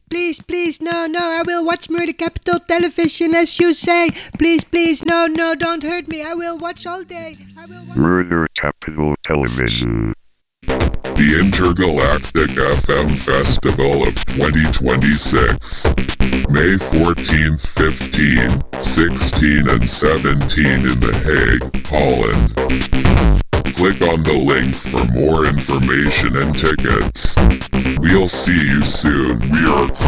Please, please, no, I will watch Murder Capital Television as you say. Please, please, no, don't hurt me. I will watch all day. Murder Capital Television. The Intergalactic FM Festival of 2026. May 14th, 15, 16, and 17 in The Hague, Holland. Click on the link for more information and tickets. We'll see you soon. We are